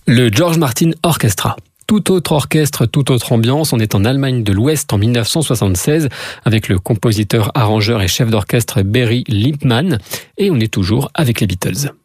Le George Martin Orchestra. Tout autre orchestre, toute autre ambiance. On est en Allemagne de l'Ouest en 1976 avec le compositeur, arrangeur et chef d'orchestre Barry Lippmann. Et on est toujours avec les Beatles.